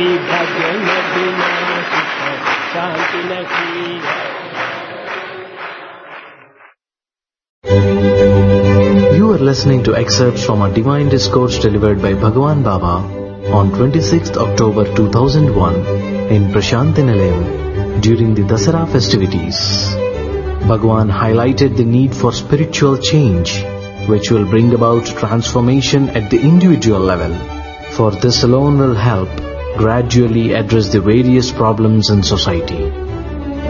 हरि भजन बिना सुख शांति नहीं है। You are listening to excerpts from a divine discourse delivered by Bhagwan Baba on 26th October 2001 in Prashanti Nilayam during the Dasara festivities. Bhagwan highlighted the need for spiritual change, which will bring about transformation at the individual level. For this alone will help gradually address the various problems in society.